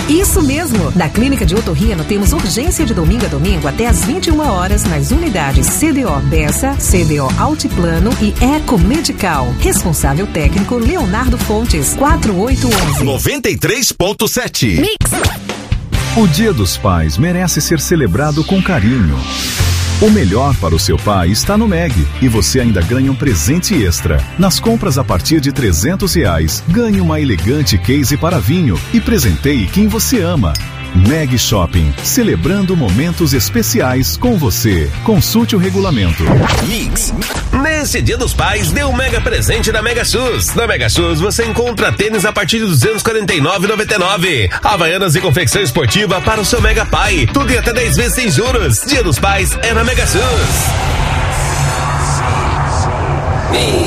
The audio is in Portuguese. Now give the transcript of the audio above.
Isso mesmo! Na Clínica de Otorrino temos urgência de domingo a domingo até às 21 horas nas unidades CDO Bessa, CDO Altiplano e Eco Medical. Responsável técnico Leonardo Fontes, 4811. 93.7. Mix. O Dia dos Pais merece ser celebrado com carinho. O melhor para o seu pai está no Meg e você ainda ganha um presente extra. Nas compras a partir de R$300, ganhe uma elegante case para vinho e presenteie quem você ama. Meg Shopping, celebrando momentos especiais com você. Consulte o regulamento. Mix. Nesse Dia dos Pais, dê um mega presente da Mega Shoes. Na Mega Shoes você encontra tênis a partir de R$249,99. Havaianas e confecção esportiva para o seu Mega Pai. Tudo em até 10 vezes sem juros. Dia dos Pais é na Mega Shoes.